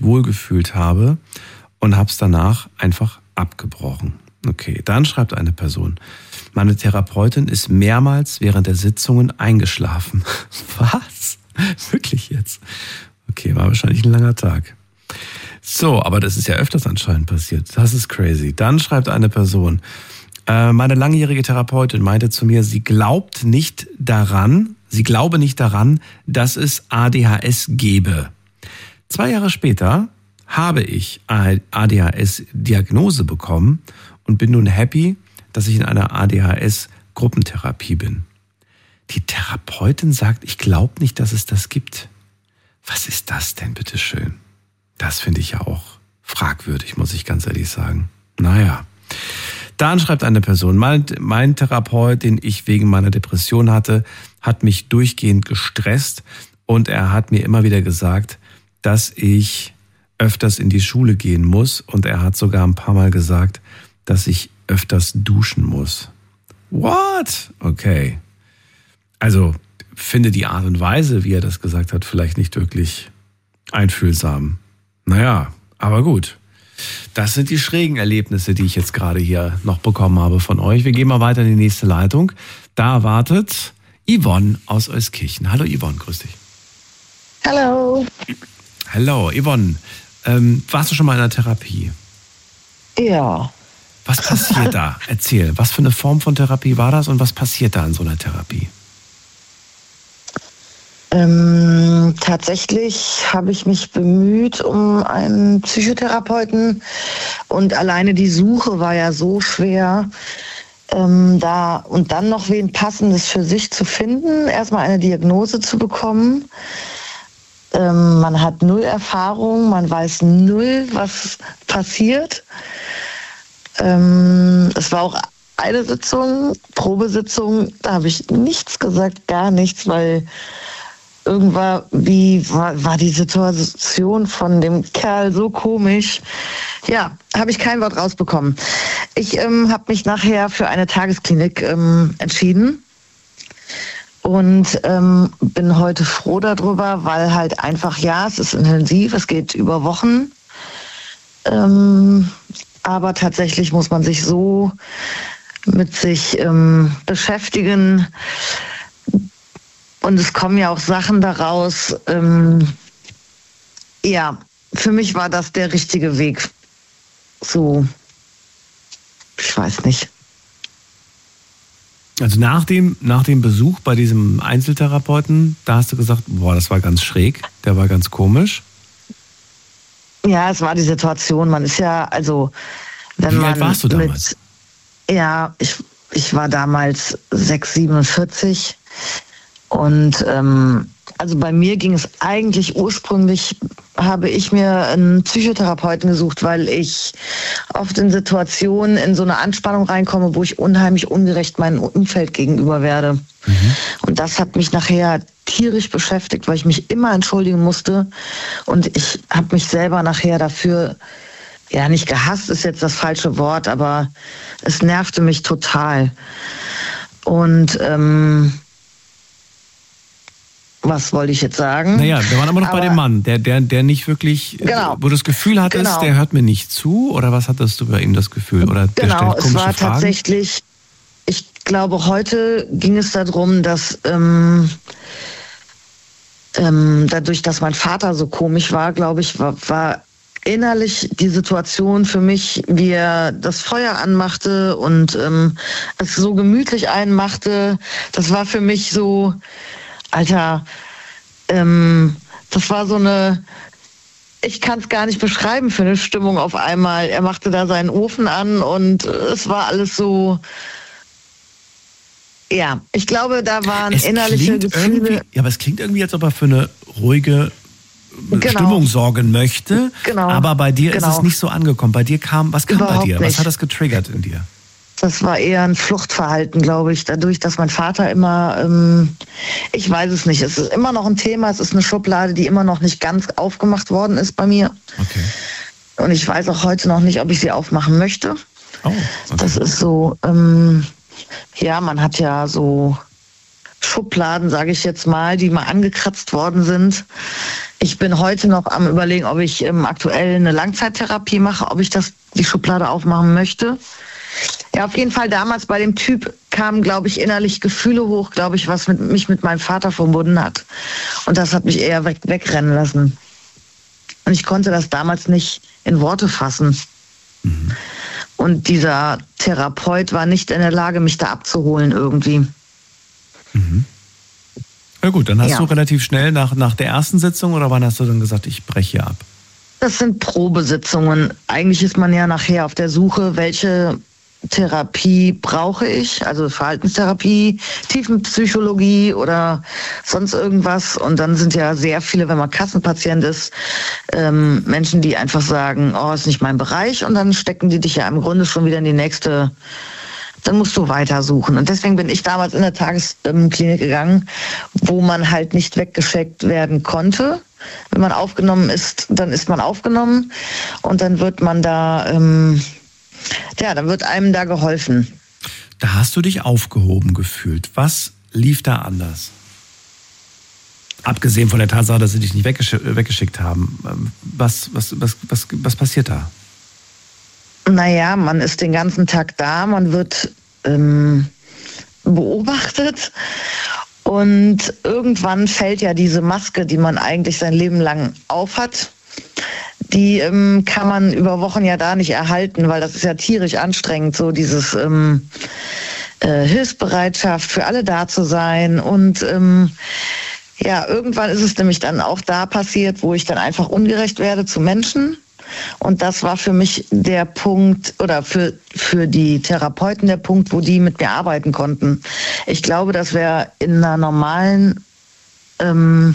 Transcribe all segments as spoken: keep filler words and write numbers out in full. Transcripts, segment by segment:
wohlgefühlt habe und habe es danach einfach abgebrochen. Okay, dann schreibt eine Person, meine Therapeutin ist mehrmals während der Sitzungen eingeschlafen. Was? Wirklich jetzt? Okay, war wahrscheinlich ein langer Tag. So, aber das ist ja öfters anscheinend passiert. Das ist crazy. Dann schreibt eine Person, äh, meine langjährige Therapeutin meinte zu mir, sie glaubt nicht daran, sie glaube nicht daran, dass es A D H S gebe. Zwei Jahre später habe ich A D H S-Diagnose bekommen und bin nun happy, dass ich in einer A D H S-Gruppentherapie bin. Die Therapeutin sagt, ich glaube nicht, dass es das gibt. Was ist das denn, bitteschön? Das finde ich ja auch fragwürdig, muss ich ganz ehrlich sagen. Naja. Dann schreibt eine Person, mein, mein Therapeut, den ich wegen meiner Depression hatte, hat mich durchgehend gestresst und er hat mir immer wieder gesagt, dass ich öfters in die Schule gehen muss und er hat sogar ein paar Mal gesagt, dass ich öfters duschen muss. What? Okay. Also finde die Art und Weise, wie er das gesagt hat, vielleicht nicht wirklich einfühlsam. Naja, aber gut. Das sind die schrägen Erlebnisse, die ich jetzt gerade hier noch bekommen habe von euch. Wir gehen mal weiter in die nächste Leitung. Da wartet Yvonne aus Euskirchen. Hallo Yvonne, grüß dich. Hallo. Hallo Yvonne. Ähm, warst du schon mal in einer Therapie? Ja. Was passiert da? Erzähl, was für eine Form von Therapie war das und was passiert da in so einer Therapie? Ähm, tatsächlich habe ich mich bemüht um einen Psychotherapeuten und alleine die Suche war ja so schwer, ähm, da und dann noch wen Passendes für sich zu finden, erstmal eine Diagnose zu bekommen. Ähm, man hat null Erfahrung, man weiß null, was passiert. Ähm, es war auch eine Sitzung, Probesitzung, da habe ich nichts gesagt, gar nichts, weil irgendwann wie war, war die Situation von dem Kerl so komisch. Ja, habe ich kein Wort rausbekommen. Ich ähm, habe mich nachher für eine Tagesklinik ähm, entschieden und ähm, bin heute froh darüber, weil halt einfach, ja, es ist intensiv, es geht über Wochen. Ähm, aber tatsächlich muss man sich so mit sich ähm, beschäftigen. Und es kommen ja auch Sachen daraus. Ähm, ja, für mich war das der richtige Weg. So, ich weiß nicht. Also nach dem, nach dem Besuch bei diesem Einzeltherapeuten, da hast du gesagt, boah, das war ganz schräg, der war ganz komisch. Ja, es war die Situation. Man ist ja, also, wenn Wie man alt warst du damals? Mit, ja, ich, ich war damals sechs, siebenundvierzig. Und ähm, also bei mir ging es eigentlich ursprünglich, habe ich mir einen Psychotherapeuten gesucht, weil ich oft in Situationen in so eine Anspannung reinkomme, wo ich unheimlich ungerecht meinem Umfeld gegenüber werde. Mhm. Und das hat mich nachher tierisch beschäftigt, weil ich mich immer entschuldigen musste. Und ich habe mich selber nachher dafür, ja nicht gehasst ist jetzt das falsche Wort, aber es nervte mich total. Und ähm, was wollte ich jetzt sagen? Naja, wir waren aber noch aber, bei dem Mann, der, der, der nicht wirklich, genau, wo du das Gefühl hattest, genau. der hört mir nicht zu, oder was hattest du bei ihm das Gefühl? Oder der genau, stellt komische es war Fragen? Tatsächlich, ich glaube, heute ging es darum, dass ähm, ähm, dadurch, dass mein Vater so komisch war, glaube ich, war, war innerlich die Situation für mich, wie er das Feuer anmachte und ähm, es so gemütlich einmachte. Das war für mich so, Alter, ähm, das war so eine, ich kann es gar nicht beschreiben für eine Stimmung auf einmal. Er machte da seinen Ofen an und es war alles so, ja, ich glaube, da waren es innerliche Gefühle. Ja, aber es klingt irgendwie, als ob er für eine ruhige genau. Stimmung sorgen möchte, genau. aber bei dir genau. ist es nicht so angekommen. Bei dir kam, was kam Überhaupt bei dir? nicht. Was hat das getriggert in dir? Das war eher ein Fluchtverhalten, glaube ich, dadurch, dass mein Vater immer, ähm, ich weiß es nicht, es ist immer noch ein Thema, es ist eine Schublade, die immer noch nicht ganz aufgemacht worden ist bei mir. Okay. Und ich weiß auch heute noch nicht, ob ich sie aufmachen möchte. Oh, okay. Das ist so, ähm, ja, man hat ja so Schubladen, sage ich jetzt mal, die mal angekratzt worden sind. Ich bin heute noch am Überlegen, ob ich ähm, aktuell eine Langzeittherapie mache, ob ich das die Schublade aufmachen möchte. Ja, auf jeden Fall damals bei dem Typ kamen, glaube ich, innerlich Gefühle hoch, glaube ich, was mit, mich mit meinem Vater verbunden hat. Und das hat mich eher weg, wegrennen lassen. Und ich konnte das damals nicht in Worte fassen. Mhm. Und dieser Therapeut war nicht in der Lage, mich da abzuholen irgendwie. Mhm. Na gut, dann hast ja. du relativ schnell nach, nach der ersten Sitzung oder wann hast du dann gesagt, ich breche hier ab? Das sind Probesitzungen. Eigentlich ist man ja nachher auf der Suche, welche Therapie brauche ich, also Verhaltenstherapie, Tiefenpsychologie oder sonst irgendwas. Und dann sind ja sehr viele, wenn man Kassenpatient ist, ähm, Menschen, die einfach sagen, oh, ist nicht mein Bereich. Und dann stecken die dich ja im Grunde schon wieder in die nächste, dann musst du weitersuchen. Und deswegen bin ich damals in der Tagesklinik gegangen, wo man halt nicht weggeschickt werden konnte. Wenn man aufgenommen ist, dann ist man aufgenommen und dann wird man da... Ähm, Ja, dann wird einem da geholfen. Da hast du dich aufgehoben gefühlt. Was lief da anders? Abgesehen von der Tatsache, dass sie dich nicht weggesch- weggeschickt haben. Was, was, was, was, was passiert da? Naja, man ist den ganzen Tag da, man wird ähm, beobachtet und irgendwann fällt ja diese Maske, die man eigentlich sein Leben lang aufhat. Die ähm, kann man über Wochen ja da nicht erhalten, weil das ist ja tierisch anstrengend, so dieses ähm, äh, Hilfsbereitschaft, für alle da zu sein. Und ähm, ja, irgendwann ist es nämlich dann auch da passiert, wo ich dann einfach ungerecht werde zu Menschen. Und das war für mich der Punkt, oder für, für die Therapeuten der Punkt, wo die mit mir arbeiten konnten. Ich glaube, das wäre in einer normalen... Ähm,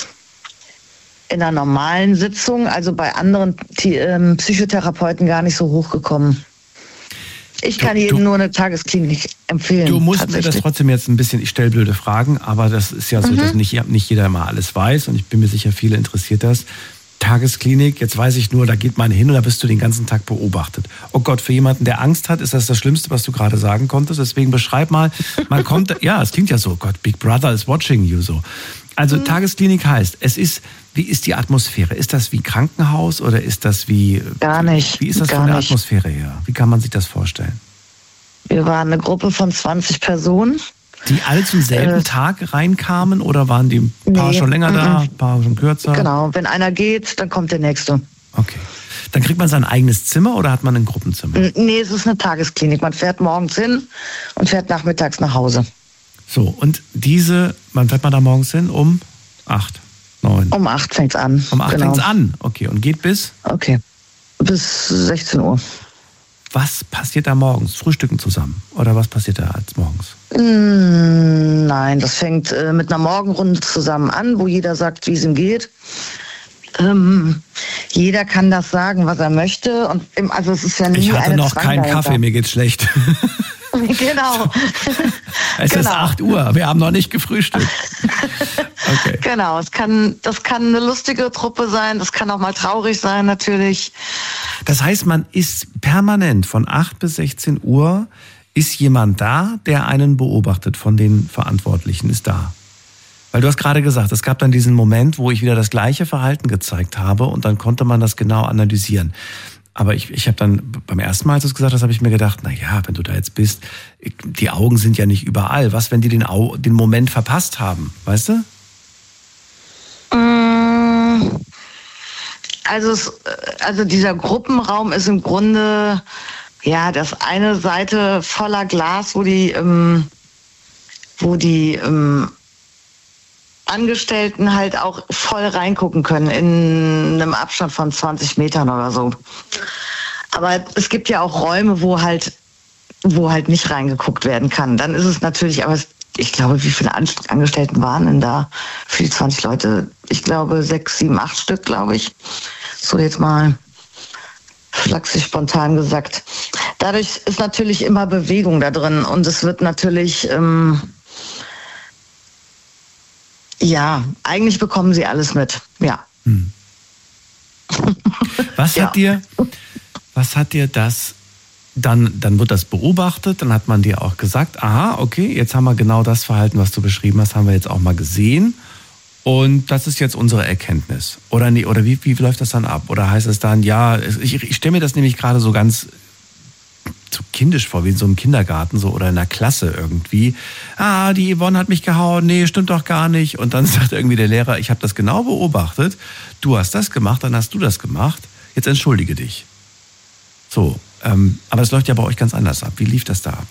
in einer normalen Sitzung, also bei anderen die, ähm, Psychotherapeuten gar nicht so hochgekommen. Ich kann du, jedem du, nur eine Tagesklinik empfehlen. Du musst mir das trotzdem jetzt ein bisschen, ich stelle blöde Fragen, aber das ist ja so, mhm. dass nicht, nicht jeder mal alles weiß und ich bin mir sicher, viele interessiert das. Tagesklinik, jetzt weiß ich nur, da geht man hin und da wirst du den ganzen Tag beobachtet. Oh Gott, für jemanden, der Angst hat, ist das das Schlimmste, was du gerade sagen konntest. Deswegen beschreib mal, man kommt, ja, es klingt ja so, Gott, Big Brother is watching you so. Also mhm. Tagesklinik heißt, es ist, wie ist die Atmosphäre? Ist das wie Krankenhaus oder ist das wie... Gar nicht. Wie ist das gar von der nicht. Atmosphäre her? Wie kann man sich das vorstellen? Wir waren eine Gruppe von zwanzig Personen. Die alle zum selben äh, Tag reinkamen oder waren die ein paar nee, schon länger m-m. da, ein paar schon kürzer? Genau, wenn einer geht, dann kommt der Nächste. Okay. Dann kriegt man sein eigenes Zimmer oder hat man ein Gruppenzimmer? Nee, es ist eine Tagesklinik. Man fährt morgens hin und fährt nachmittags nach Hause. So, und diese, wann fährt man da morgens hin? Um acht, neun? Um acht fängt's an. Um acht genau. fängt's an, okay. Und geht bis? Okay, bis sechzehn Uhr. Was passiert da morgens? Frühstücken zusammen? Oder was passiert da als morgens? Nein, das fängt äh, mit einer Morgenrunde zusammen an, wo jeder sagt, wie es ihm geht. Ähm, jeder kann das sagen, was er möchte. Und im, also es ist ja nie ich hatte eine noch Zwang keinen dahinter. Kaffee, mir geht's schlecht. Genau. Es genau. ist acht Uhr, wir haben noch nicht gefrühstückt. Okay. Genau, es kann, das kann eine lustige Truppe sein, das kann auch mal traurig sein natürlich. Das heißt, man ist permanent von acht bis sechzehn Uhr, ist jemand da, der einen beobachtet von den Verantwortlichen, ist da. Weil du hast gerade gesagt, es gab dann diesen Moment, wo ich wieder das gleiche Verhalten gezeigt habe und dann konnte man das genau analysieren. Aber ich, ich habe dann beim ersten Mal, als du es gesagt hast, habe ich mir gedacht, na ja, wenn du da jetzt bist, die Augen sind ja nicht überall. Was, wenn die den, Au- den Moment verpasst haben, weißt du? Also, es, also dieser Gruppenraum ist im Grunde, ja, das eine Seite voller Glas, wo die, ähm, wo die ähm, Angestellten halt auch voll reingucken können in einem Abstand von zwanzig Metern oder so. Aber es gibt ja auch Räume, wo halt, wo halt nicht reingeguckt werden kann. Dann ist es natürlich, aber es, ich glaube, wie viele Angestellten waren denn da für die zwanzig Leute? Ich glaube sechs, sieben, acht Stück, glaube ich. So jetzt mal flachsig spontan gesagt. Dadurch ist natürlich immer Bewegung da drin und es wird natürlich... Ähm, Ja, eigentlich bekommen sie alles mit, ja. Hm. Was ja. hat dir, was hat dir das, dann, dann wird das beobachtet, dann hat man dir auch gesagt, aha, okay, jetzt haben wir genau das Verhalten, was du beschrieben hast, haben wir jetzt auch mal gesehen. und das ist jetzt unsere Erkenntnis. Oder nee, oder wie, wie läuft das dann ab? Oder heißt es dann, ja, ich, ich stelle mir das nämlich gerade so ganz so kindisch vor, wie in so einem Kindergarten so oder in einer Klasse irgendwie. Ah, die Yvonne hat mich gehauen, nee, stimmt doch gar nicht. Und dann sagt irgendwie der Lehrer, ich habe das genau beobachtet, du hast das gemacht, dann hast du das gemacht, jetzt entschuldige dich. So, ähm, aber es läuft ja bei euch ganz anders ab. Wie lief das da ab?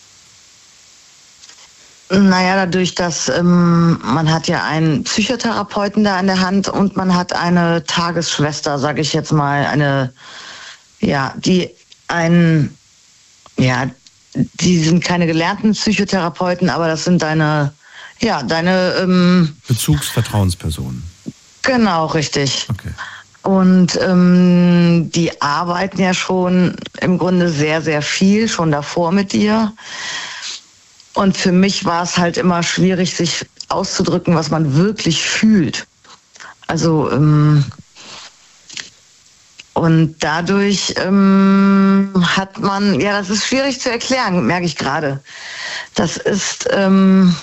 Naja, dadurch, dass ähm, man hat ja einen Psychotherapeuten da in der Hand und man hat eine Tagesschwester, sage ich jetzt mal, eine, ja, die einen, ja, die sind keine gelernten Psychotherapeuten, aber das sind deine, ja, deine ähm, Bezugsvertrauenspersonen. Genau, richtig. Okay. Und ähm, die arbeiten ja schon im Grunde sehr, sehr viel schon davor mit dir. Und für mich war es halt immer schwierig, sich auszudrücken, was man wirklich fühlt. Also ähm, und dadurch ähm, hat man, ja, das ist schwierig zu erklären, merke ich gerade. Das ist ähm,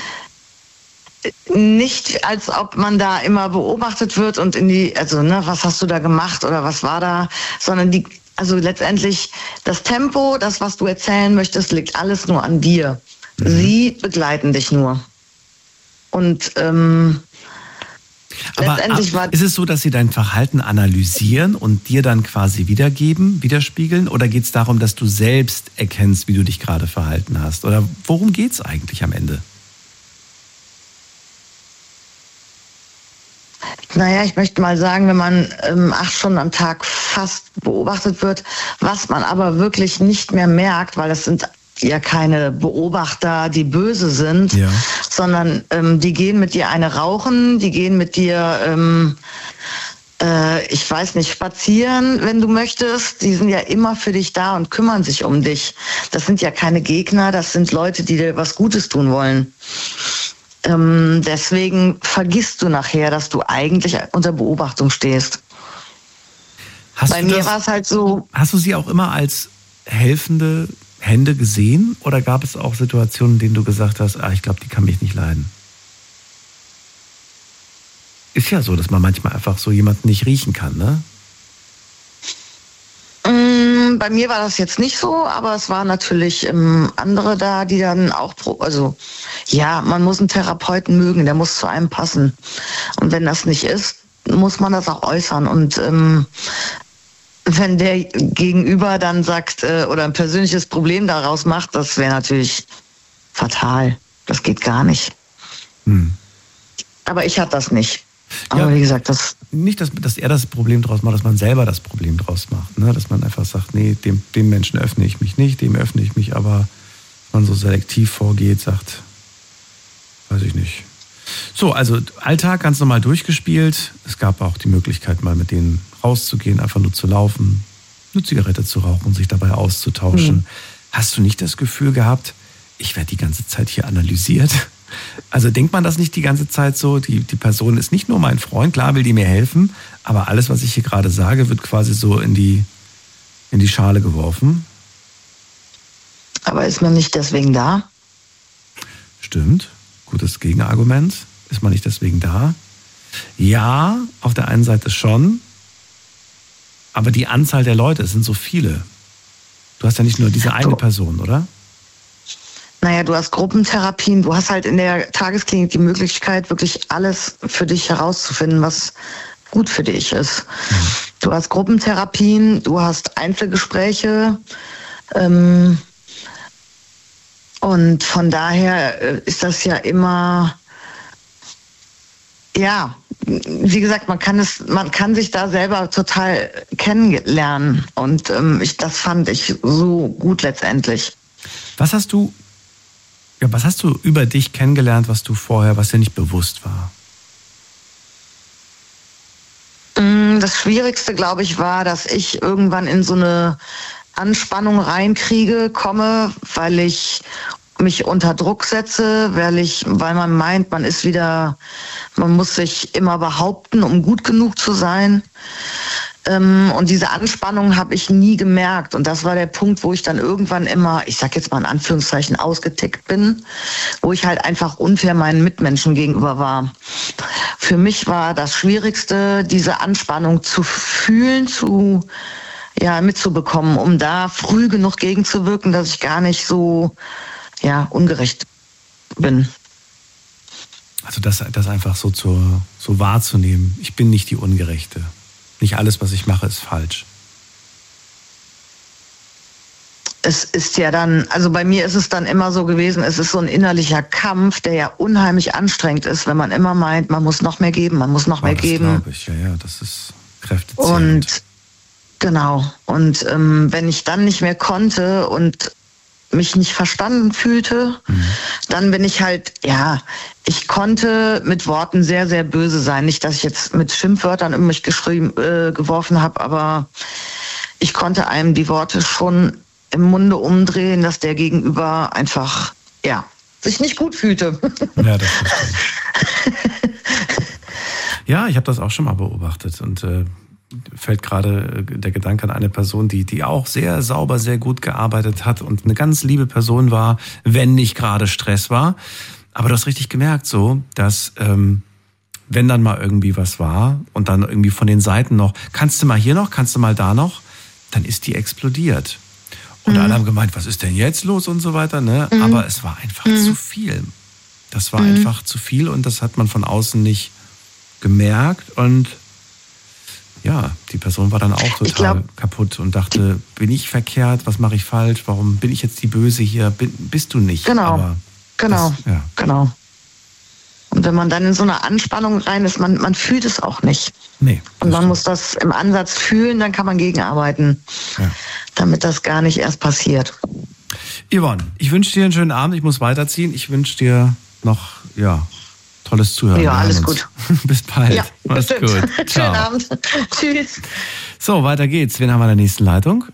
nicht, als ob man da immer beobachtet wird und in die, also ne, was hast du da gemacht oder was war da, sondern die, also letztendlich das Tempo, das, was du erzählen möchtest, liegt alles nur an dir. Mhm. Sie begleiten dich nur. Und ähm, aber letztendlich war, ist es so, dass sie dein Verhalten analysieren und dir dann quasi wiedergeben, widerspiegeln? Oder geht es darum, dass du selbst erkennst, wie du dich gerade verhalten hast? Oder worum geht es eigentlich am Ende? Naja, ich möchte mal sagen, wenn man ähm, acht Stunden am Tag fast beobachtet wird, was man aber wirklich nicht mehr merkt, weil das sind ja keine Beobachter, die böse sind, ja. sondern ähm, die gehen mit dir eine rauchen, die gehen mit dir, ähm, äh, ich weiß nicht, spazieren, wenn du möchtest. Die sind ja immer für dich da und kümmern sich um dich. Das sind ja keine Gegner, das sind Leute, die dir was Gutes tun wollen. Ähm, deswegen vergisst du nachher, dass du eigentlich unter Beobachtung stehst. Hast Bei du mir das, war es halt so. Hast du sie auch immer als helfende Hände gesehen? Oder gab es auch Situationen, in denen du gesagt hast, ah, ich glaube, die kann mich nicht leiden? Ist ja so, dass man manchmal einfach so jemanden nicht riechen kann, ne? Bei mir war das jetzt nicht so, aber es waren natürlich ähm, andere da, die dann auch, pro, also ja, man muss einen Therapeuten mögen, der muss zu einem passen. Und wenn das nicht ist, muss man das auch äußern. Und ähm, wenn der Gegenüber dann sagt äh, oder ein persönliches Problem daraus macht, das wäre natürlich fatal. Das geht gar nicht. Hm. Aber ich hatte das nicht. Aber ja, wie gesagt, das... Nicht, dass, dass er das Problem draus macht, dass man selber das Problem draus macht. Ne? Dass man einfach sagt, nee, dem, dem Menschen öffne ich mich nicht, dem öffne ich mich, aber man so selektiv vorgeht, sagt, weiß ich nicht. So, also Alltag ganz normal durchgespielt. Es gab auch die Möglichkeit, mal mit denen rauszugehen, einfach nur zu laufen, eine Zigarette zu rauchen und sich dabei auszutauschen. Mhm. Hast du nicht das Gefühl gehabt, ich werde die ganze Zeit hier analysiert? Also denkt man das nicht die ganze Zeit so, die, die Person ist nicht nur mein Freund, klar will die mir helfen, aber alles, was ich hier gerade sage, wird quasi so in die, in die Schale geworfen. Aber ist man nicht deswegen da? Stimmt, gutes Gegenargument. Ist man nicht deswegen da? Ja, auf der einen Seite schon, aber die Anzahl der Leute, es sind so viele. Du hast ja nicht nur diese eine Person, oder? Naja, du hast Gruppentherapien, du hast halt in der Tagesklinik die Möglichkeit, wirklich alles für dich herauszufinden, was gut für dich ist. Mhm. Du hast Gruppentherapien, du hast Einzelgespräche ähm, und von daher ist das ja immer, ja, wie gesagt, man kann es, man kann sich da selber total kennenlernen und ähm, ich, das fand ich so gut letztendlich. Was hast du Ja, was hast du über dich kennengelernt, was du vorher, was dir nicht bewusst war? Das Schwierigste, glaube ich, war, dass ich irgendwann in so eine Anspannung reinkriege, komme, weil ich mich unter Druck setze, weil ich, weil man meint, man ist wieder, man muss sich immer behaupten, um gut genug zu sein. Ähm, und diese Anspannung habe ich nie gemerkt. Und das war der Punkt, wo ich dann irgendwann immer, ich sag jetzt mal in Anführungszeichen, ausgetickt bin, wo ich halt einfach unfair meinen Mitmenschen gegenüber war. Für mich war das Schwierigste, diese Anspannung zu fühlen, zu ja, mitzubekommen, um da früh genug gegenzuwirken, dass ich gar nicht so ja, ungerecht bin. Also das, das einfach so, zu, so wahrzunehmen. Ich bin nicht die Ungerechte. Nicht alles, was ich mache, ist falsch. Es ist ja dann, also bei mir ist es dann immer so gewesen, es ist so ein innerlicher Kampf, der ja unheimlich anstrengend ist, wenn man immer meint, man muss noch mehr geben, man muss noch oh, mehr das geben. Das glaube ich, ja, ja, das ist kräftezehrend. Und genau, und ähm, wenn ich dann nicht mehr konnte und mich nicht verstanden fühlte, mhm. dann bin ich halt, ja, ich konnte mit Worten sehr, sehr böse sein. Nicht, dass ich jetzt mit Schimpfwörtern um mich geschrieben, äh, geworfen habe, aber ich konnte einem die Worte schon im Munde umdrehen, dass der Gegenüber einfach, ja, sich nicht gut fühlte. Ja, das verstehe ich. Ja, ich habe das auch schon mal beobachtet und äh, fällt gerade der Gedanke an eine Person, die, die auch sehr sauber, sehr gut gearbeitet hat und eine ganz liebe Person war, wenn nicht gerade Stress war. Aber du hast richtig gemerkt so, dass ähm, wenn dann mal irgendwie was war und dann irgendwie von den Seiten noch, kannst du mal hier noch, kannst du mal da noch, dann ist die explodiert. Und mhm. alle haben gemeint, was ist denn jetzt los und so weiter, ne? Mhm. Aber es war einfach mhm. zu viel. Das war mhm. einfach zu viel und das hat man von außen nicht gemerkt und ja, die Person war dann auch total glaub, kaputt und dachte, bin ich verkehrt, was mache ich falsch, warum bin ich jetzt die Böse hier, bin, bist du nicht. Genau, aber genau, das, ja. genau. Und wenn man dann in so eine Anspannung rein ist, man, man fühlt es auch nicht. Nee. Und man stimmt. muss das im Ansatz fühlen, dann kann man gegenarbeiten, ja. damit das gar nicht erst passiert. Yvonne, ich wünsche dir einen schönen Abend, ich muss weiterziehen, ich wünsche dir noch, ja, tolles Zuhören. Ja, alles gut. Bis bald. Ja, mach's gut. gut. Schönen Abend. Tschüss. So, weiter geht's. Wen haben wir in der nächsten Leitung?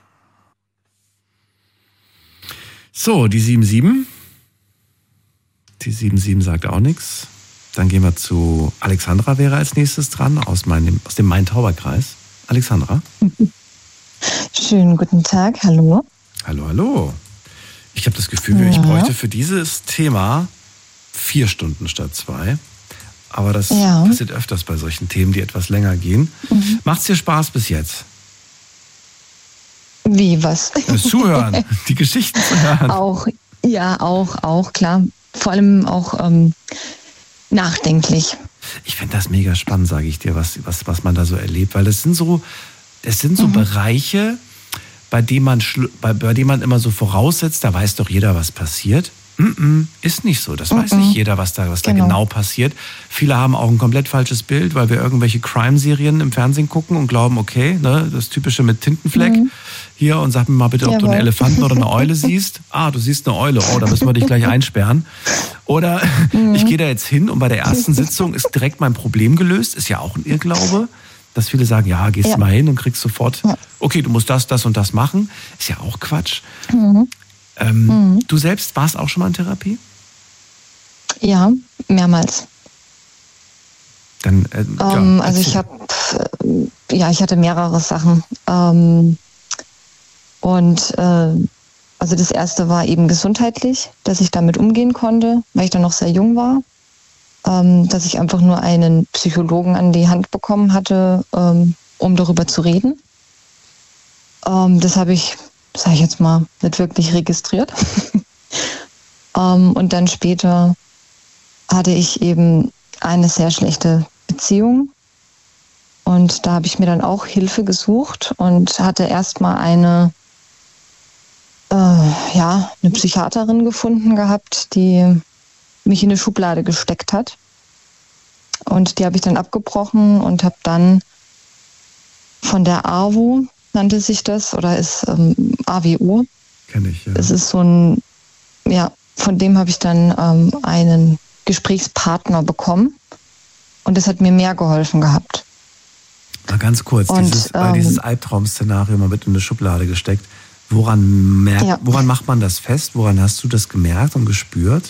So, die sieben sieben. Die sieben sieben sagt auch nichts. Dann gehen wir zu Alexandra, wäre als nächstes dran, aus, meinem, aus dem Main-Tauber-Kreis. Alexandra. Schönen guten Tag, hallo. Hallo, hallo. Ich habe das Gefühl, ja. ich bräuchte für dieses Thema vier Stunden statt zwei. Aber das ja. passiert öfters bei solchen Themen, die etwas länger gehen. Mhm. Macht's dir Spaß bis jetzt? Wie, was? Das Zuhören, die Geschichten zu hören. Auch, ja, auch, auch, klar. Vor allem auch ähm, nachdenklich. Ich finde das mega spannend, sage ich dir, was, was, was man da so erlebt. Weil das sind so, das sind so mhm. Bereiche, bei denen man, bei, bei denen man immer so voraussetzt, da weiß doch jeder, was passiert. Mm-mm, ist nicht so. Das Mm-mm. weiß nicht jeder, was da, was genau. da genau passiert. Viele haben auch ein komplett falsches Bild, weil wir irgendwelche Crime-Serien im Fernsehen gucken und glauben, okay, ne, das Typische mit Tintenfleck mm. hier und sag mir mal bitte, ob Jawohl. du einen Elefanten oder eine Eule siehst. Ah, du siehst eine Eule. Oh, da müssen wir dich gleich einsperren. Oder mm. ich gehe da jetzt hin und bei der ersten Sitzung ist direkt mein Problem gelöst. Ist ja auch ein Irrglaube, dass viele sagen, ja, gehst ja. mal hin und kriegst sofort, ja. okay, du musst das, das und das machen. Ist ja auch Quatsch. Mhm. Ähm, mhm. Du selbst warst auch schon mal in Therapie? Ja, mehrmals. Dann, äh, ähm, ja, also ich habe, äh, ja, ich hatte mehrere Sachen. Ähm, und äh, also das erste war eben gesundheitlich, dass ich damit umgehen konnte, weil ich dann noch sehr jung war. Ähm, dass ich einfach nur einen Psychologen an die Hand bekommen hatte, ähm, um darüber zu reden. Ähm, das habe ich sage ich jetzt mal, nicht wirklich registriert. ähm, und dann später hatte ich eben eine sehr schlechte Beziehung. Und da habe ich mir dann auch Hilfe gesucht und hatte erstmal eine, äh, ja, eine Psychiaterin gefunden gehabt, die mich in eine Schublade gesteckt hat. Und die habe ich dann abgebrochen und habe dann von der A W O, nannte sich das, oder ist ähm, A W O. Kenn ich, ja. Es ist so ein, ja, von dem habe ich dann ähm, einen Gesprächspartner bekommen und das hat mir mehr geholfen gehabt. Mal ganz kurz, und, dieses, ähm, dieses Albtraum-Szenario mal mit in eine Schublade gesteckt. Woran, merkt, ja. woran macht man das fest? Woran hast du das gemerkt und gespürt?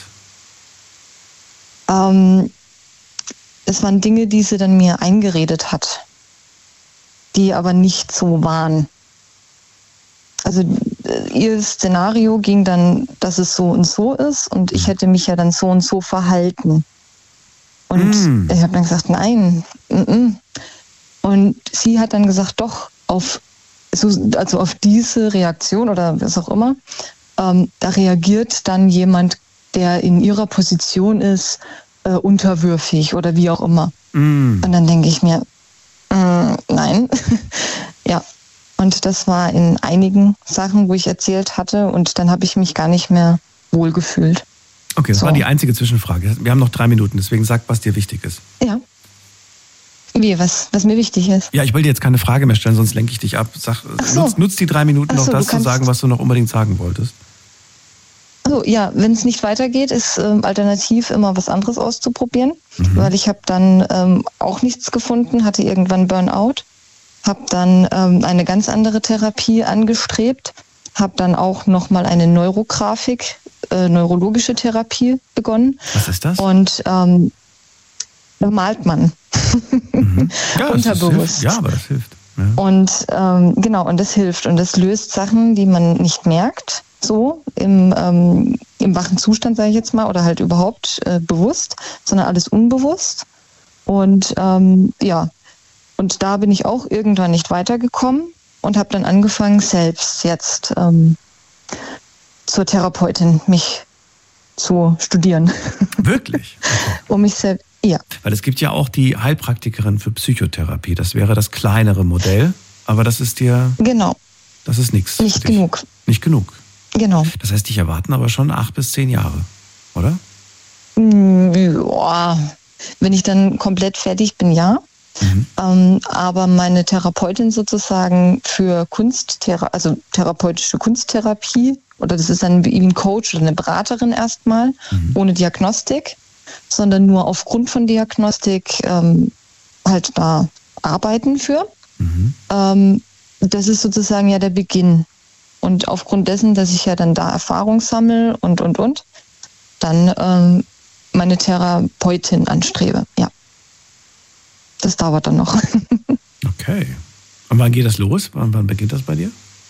Ähm, es waren Dinge, die sie dann mir eingeredet hat. die aber nicht so waren. Also ihr Szenario ging dann, dass es so und so ist und ich hätte mich ja dann so und so verhalten. Und mm. ich habe dann gesagt, nein. Mm-mm. Und sie hat dann gesagt, doch, auf, also auf diese Reaktion oder was auch immer, ähm, da reagiert dann jemand, der in ihrer Position ist, äh, unterwürfig oder wie auch immer. Mm. Und dann denke ich mir, mm, nein. Ja. Und das war in einigen Sachen, wo ich erzählt hatte und dann habe ich mich gar nicht mehr wohlgefühlt. Okay, das so. war die einzige Zwischenfrage. Wir haben noch drei Minuten, deswegen sag, was dir wichtig ist. Ja. Wie, was, was mir wichtig ist? Ja, ich will dir jetzt keine Frage mehr stellen, sonst lenke ich dich ab. Sag, so. nutz, nutz die drei Minuten noch, so, das zu sagen, was du noch unbedingt sagen wolltest. Also ja, wenn es nicht weitergeht, ist ähm, alternativ immer was anderes auszuprobieren, mhm. weil ich habe dann ähm, auch nichts gefunden, hatte irgendwann Burnout, habe dann ähm, eine ganz andere Therapie angestrebt, habe dann auch nochmal eine Neurografik, äh, neurologische Therapie begonnen. Was ist das? Und ähm, da malt man mhm. ja, unterbewusst. Ja, aber das hilft. Ja. Und ähm, genau, und das hilft und das löst Sachen, die man nicht merkt, so im, ähm, im wachen Zustand, sage ich jetzt mal, oder halt überhaupt äh, bewusst, sondern alles unbewusst. Und ähm, ja, und da bin ich auch irgendwann nicht weitergekommen und habe dann angefangen, selbst jetzt ähm, zur Therapeutin mich zu studieren. Wirklich? um mich selbst, ja. Weil es gibt ja auch die Heilpraktikerin für Psychotherapie. Das wäre das kleinere Modell, aber das ist dir... Genau. Das ist nichts. Nicht genug. Nicht genug. Genau. Das heißt, dich erwarten aber schon acht bis zehn Jahre, oder? Ja, wenn ich dann komplett fertig bin, ja. Mhm. Ähm, aber meine Therapeutin sozusagen für Kunsttherapie, also therapeutische Kunsttherapie, oder das ist dann wie ein Coach oder eine Beraterin erstmal, mhm. ohne Diagnostik, sondern nur aufgrund von Diagnostik ähm, halt da arbeiten für. Mhm. Ähm, das ist sozusagen ja der Beginn. Und aufgrund dessen, dass ich ja dann da Erfahrung sammle und, und, und, dann ähm, meine Therapeutin anstrebe, ja. Das dauert dann noch. Okay. Und wann geht das los? Wann, wann beginnt das bei dir?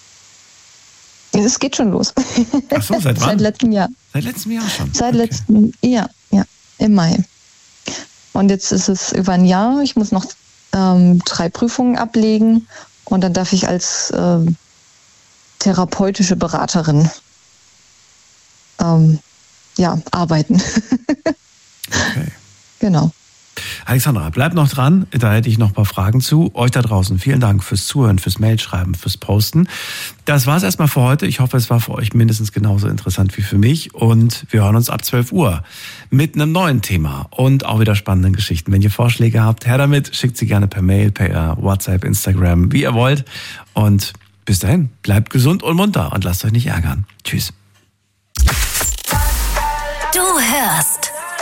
Es geht schon los. Ach so, seit wann? Seit letztem Jahr. Seit letztem Jahr schon? Seit okay. letztem Jahr, ja, im Mai. Und jetzt ist es über ein Jahr. Ich muss noch ähm, drei Prüfungen ablegen und dann darf ich als äh, therapeutische Beraterin ähm, ja, arbeiten. Okay. Genau. Alexandra, bleib noch dran, da hätte ich noch ein paar Fragen zu. Euch da draußen, vielen Dank fürs Zuhören, fürs Mailschreiben, fürs Posten. Das war es erstmal für heute. Ich hoffe, es war für euch mindestens genauso interessant wie für mich. Und wir hören uns ab zwölf Uhr mit einem neuen Thema und auch wieder spannenden Geschichten. Wenn ihr Vorschläge habt, her damit, schickt sie gerne per Mail, per WhatsApp, Instagram, wie ihr wollt. Und bis dahin, bleibt gesund und munter und lasst euch nicht ärgern. Tschüss. Du hörst